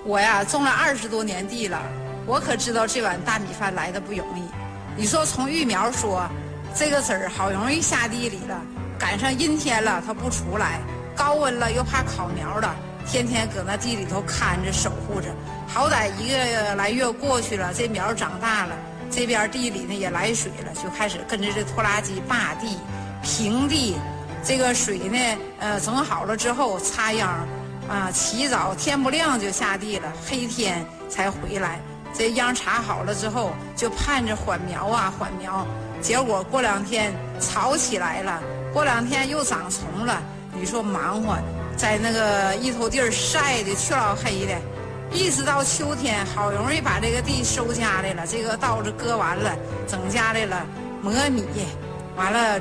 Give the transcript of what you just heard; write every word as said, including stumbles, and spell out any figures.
我呀种了二十多年地了，我可知道这碗大米饭来的不容易。你说从育苗说，这个籽儿好容易下地里了，赶上阴天了它不出来，高温了又怕烤苗了，天天搁那地里头看着守护着。好歹一个来月过去了，这苗长大了，这边地里呢也来水了，就开始跟着这拖拉机扒地、平地。这个水呢，呃，整好了之后插秧，啊，起早天不亮就下地了，黑天才回来。这秧插好了之后，就盼着缓苗啊缓苗。结果过两天草起来了，过两天又长虫了。你说忙活，在那个一头地儿晒的黢老黑的，一直到秋天，好容易把这个地收家来了，这个稻子割完了，整家来了磨米，完了。